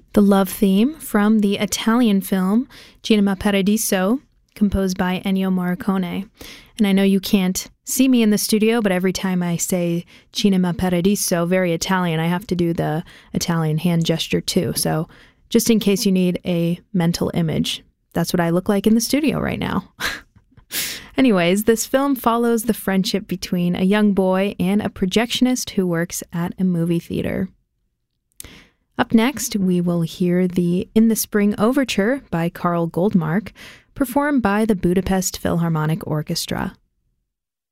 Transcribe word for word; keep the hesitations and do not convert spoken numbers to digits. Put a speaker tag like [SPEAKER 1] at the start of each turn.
[SPEAKER 1] the love theme from the Italian film Cinema Paradiso, composed by Ennio Morricone. And I know you can't see me in the studio, but every time I say Cinema Paradiso, very Italian, I have to do the Italian hand gesture too. So just in case you need a mental image, that's what I look like in the studio right now. Anyways, this film follows the friendship between a young boy and a projectionist who works at a movie theater. Up next, we will hear the In the Spring Overture by Carl Goldmark, performed by the Budapest Philharmonic Orchestra.